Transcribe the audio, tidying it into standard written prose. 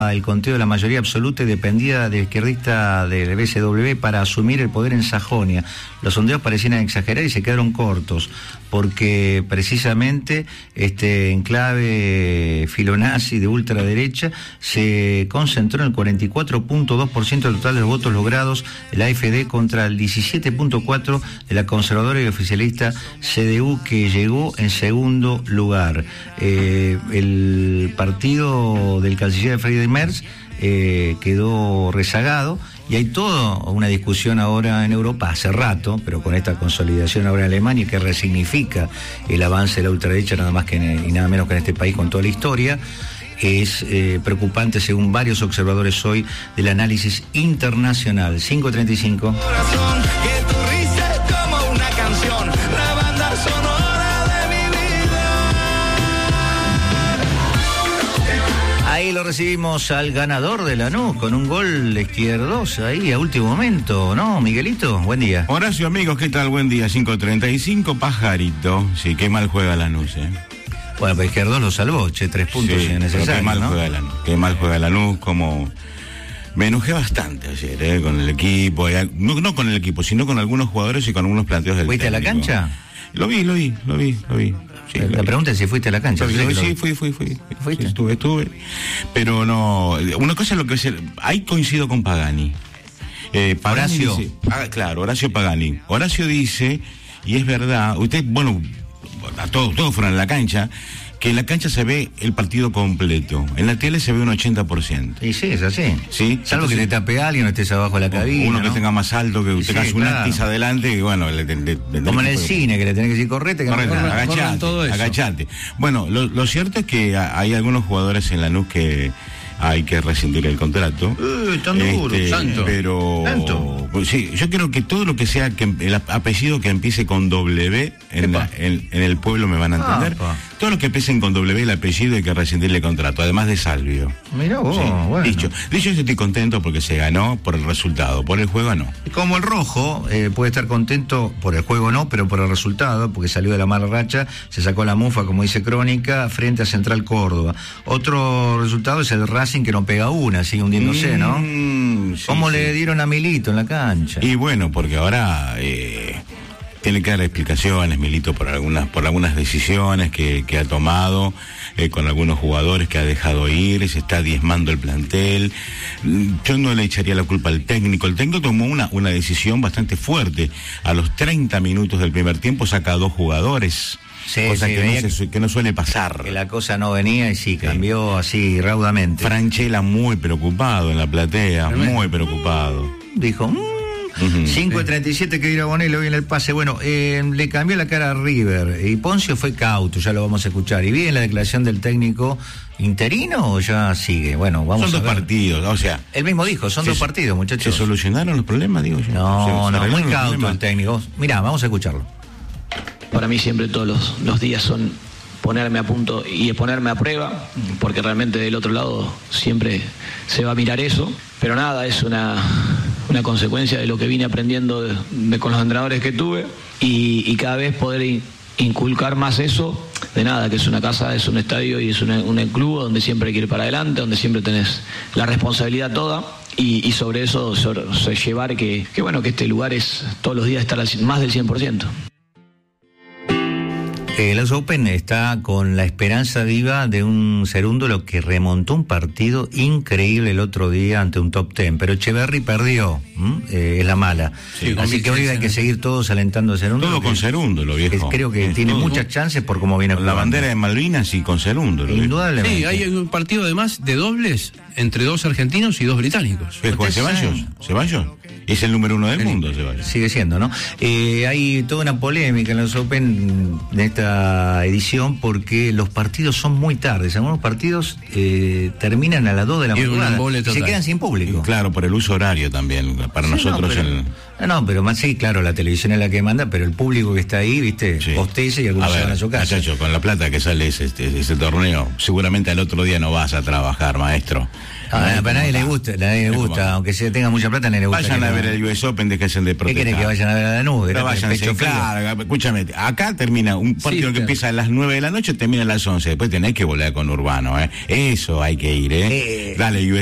el conteo de la mayoría absoluta y dependía del izquierdista del BCW para asumir el poder en Sajonia. Los sondeos parecían exagerar y se quedaron cortos, porque precisamente este enclave filonazi de ultraderecha se concentró en el 44.2% del total de los votos logrados de la AfD contra el 17.4% de la conservadora y oficialista CDU, que llegó en segundo lugar. El partido del canciller Friedrich Merz quedó rezagado, y hay toda una discusión ahora en Europa, hace rato, pero con esta consolidación ahora en Alemania, que resignifica el avance de la ultraderecha nada más que y nada menos que en este país con toda la historia. Es preocupante, según varios observadores hoy, del análisis internacional. 5:35. Ahí lo recibimos al ganador de Lanús con un gol izquierdoso ahí a último momento, ¿no, Miguelito? Buen día. Horacio, amigos, ¿qué tal? Buen día. 5:35, Pajarito. Sí, qué mal juega Lanús, Bueno, pero Izquierdos lo salvó, 3 puntos innecesarios. Qué mal, ¿no? juega Lanús. Qué mal juega Lanús, como... Me enojé bastante ayer, con el equipo. No con el equipo, sino con algunos jugadores y con algunos planteos del ¿Fuiste técnico. a la cancha? Lo vi. Sí, la pregunta es si fuiste a la cancha. Sí, fui. ¿Fuiste? Sí, estuve. Pero no, una cosa es lo que es... Ahí coincido con Pagani. Pagani Horacio. Dice, claro, Horacio Pagani. Horacio dice, y es verdad, usted, bueno, todos fueron a la cancha, que en la cancha se ve el partido completo. En la tele se ve un 80%. Y sí, es así. ¿Sí? Salvo que te tape alguien o estés abajo de la cabina. Uno que ¿no? tenga más alto, que usted haga una tiza adelante, y bueno... Como en el cine, que le tenés que decir correte, agachate. Bueno, lo cierto es que hay algunos jugadores en Lanús que hay que rescindir el contrato. Tan duro, santo. Pero... ¿Tanto? Pues sí, yo creo que todo lo que sea, que el apellido que empiece con W en el pueblo me van a entender. Todo lo que empiecen con W el apellido hay que rescindirle el contrato, además de Salvio. Mirá vos, sí, bueno. Dicho, yo estoy contento porque se ganó por el resultado, por el juego no. Como el Rojo puede estar contento por el juego no, pero por el resultado, porque salió de la mala racha, se sacó la mufa, como dice Crónica, frente a Central Córdoba. Otro resultado es el Racing, que no pega una, sigue hundiéndose, ¿no? Sí, ¿Cómo le dieron a Milito en la cancha? Y bueno, porque ahora tiene que dar explicaciones Milito por algunas decisiones que ha tomado con algunos jugadores que ha dejado ir, se está diezmando el plantel. Yo no le echaría la culpa al técnico. El técnico tomó una decisión bastante fuerte. A los 30 minutos del primer tiempo saca a 2 jugadores. Sí, cosa sí, que no suele pasar. Que la cosa no venía y sí, cambió así raudamente. Franchella muy preocupado en la platea, muy preocupado. Dijo, 5:37 que ir a Bonelli hoy en el pase. Bueno, le cambió la cara a River y Poncio fue cauto, ya lo vamos a escuchar. ¿Y bien la declaración del técnico interino o ya sigue? Bueno, vamos a ver. Son 2 partidos, o sea... Él mismo dijo, son 2 partidos, muchachos. ¿Se solucionaron los problemas, digo yo? No, muy cauto el técnico. Mirá, vamos a escucharlo. Para mí siempre todos los días son ponerme a punto y ponerme a prueba, porque realmente del otro lado siempre se va a mirar eso. Pero nada, es una consecuencia de lo que vine aprendiendo con los entrenadores que tuve y cada vez poder inculcar más eso, de nada, que es una casa, es un estadio y es un club donde siempre hay que ir para adelante, donde siempre tenés la responsabilidad toda. Y sobre eso llevar que este lugar es todos los días estar más del 100%. El US Open está con la esperanza viva de un Cerúndolo que remontó un partido increíble el otro día ante un top 10, pero Echeverry perdió, es la mala. Sí, así que hoy hay que seguir todos alentando a Cerúndolo. Todo con Cerúndolo, viejo. Creo que tiene muchas chances por cómo viene jugando. La bandera de Malvinas y con Cerúndolo. Indudablemente. Sí, hay un partido además de dobles entre 2 argentinos y 2 británicos. ¿Es Juan Ceballos? Es el número 1 del mundo, Ceballos. Sigue siendo, ¿no? Hay toda una polémica en los Open de esta edición porque los partidos son muy tardes. Algunos partidos terminan a las 2 de la madrugada y se quedan sin público. Y claro, por el uso horario también. Para nosotros... pero más sí, claro, la televisión es la que manda, pero el público que está ahí, viste, postece y algunos se van a su casa. Muchacho, con la plata que sale ese torneo, seguramente al otro día no vas a trabajar, maestro. Pero a nadie le gusta, aunque se tenga mucha plata, a nadie le gusta. Vayan a ver el US Open, dejen de protestar. ¿Qué quieren que vayan a ver a la nube? No vayan, claro, escúchame, acá termina un partido que empieza a las 9 de la noche, termina a las 11, después tenés que volver con Urbano, Eso hay que ir, Dale, US